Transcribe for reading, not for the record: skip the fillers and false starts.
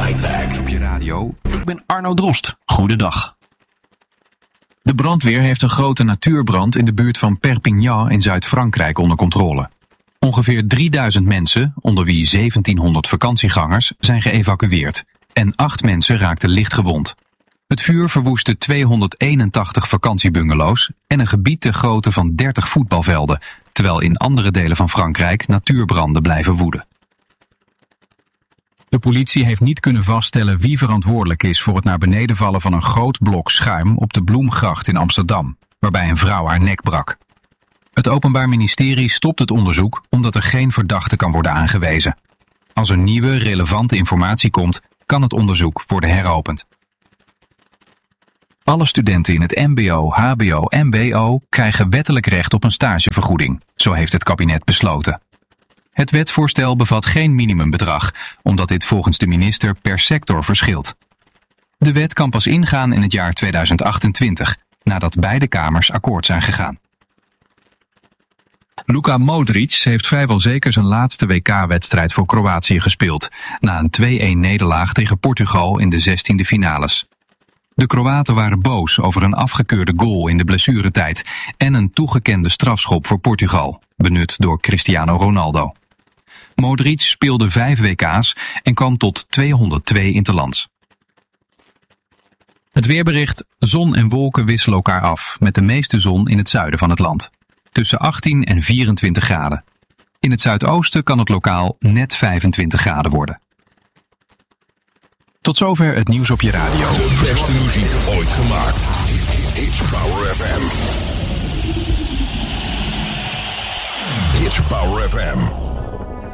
Op je radio, ik ben Arno Drost. Goedendag. De brandweer heeft een grote natuurbrand in de buurt van Perpignan in Zuid-Frankrijk onder controle. Ongeveer 3000 mensen, onder wie 1700 vakantiegangers, zijn geëvacueerd. En 8 mensen raakten licht gewond. Het vuur verwoestte 281 vakantiebungalows en een gebied ter grootte van 30 voetbalvelden, terwijl in andere delen van Frankrijk natuurbranden blijven woeden. De politie heeft niet kunnen vaststellen wie verantwoordelijk is voor het naar beneden vallen van een groot blok schuim op de Bloemgracht in Amsterdam, waarbij een vrouw haar nek brak. Het Openbaar Ministerie stopt het onderzoek omdat er geen verdachte kan worden aangewezen. Als er nieuwe, relevante informatie komt, kan het onderzoek worden heropend. Alle studenten in het mbo, hbo en bo krijgen wettelijk recht op een stagevergoeding. Zo heeft het kabinet besloten. Het wetsvoorstel bevat geen minimumbedrag, omdat dit volgens de minister per sector verschilt. De wet kan pas ingaan in het jaar 2028, nadat beide kamers akkoord zijn gegaan. Luka Modric heeft vrijwel zeker zijn laatste WK-wedstrijd voor Kroatië gespeeld, na een 2-1 nederlaag tegen Portugal in de 16e finales. De Kroaten waren boos over een afgekeurde goal in de blessuretijd en een toegekende strafschop voor Portugal, benut door Cristiano Ronaldo. Modric speelde 5 WK's en kwam tot 202 interlands. Het weerbericht: zon en wolken wisselen elkaar af, met de meeste zon in het zuiden van het land. Tussen 18 en 24 graden. In het zuidoosten kan het lokaal net 25 graden worden. Tot zover het nieuws op je radio. De beste muziek ooit gemaakt. It's Power FM. It's Power FM.